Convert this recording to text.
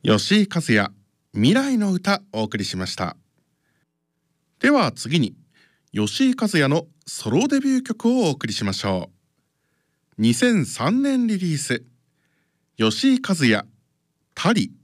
吉井和也未来の歌お送りしました。では次に吉井和也のソロデビュー曲をお送りしましょう。2003年リリース、吉井和也、タリ。